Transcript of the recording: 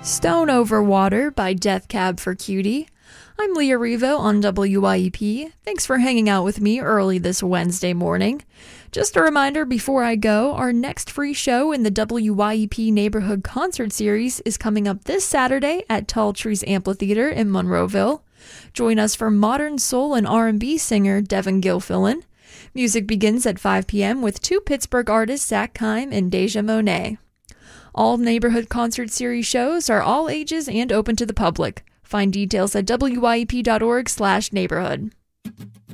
Stone Over Water by Death Cab for Cutie. I'm Leah Revo on WYEP. Thanks for hanging out with me early this Wednesday morning. Just a reminder before I go, our next free show in the WYEP Neighborhood Concert Series is coming up this Saturday at Tall Trees Amphitheater in Monroeville. Join us for modern soul and R&B singer Devin Gilfillan. Music begins at 5 p.m. with two Pittsburgh artists, Zach Kime and Deja Monet. All Neighborhood Concert Series shows are all ages and open to the public. Find details at wyep.org/neighborhood.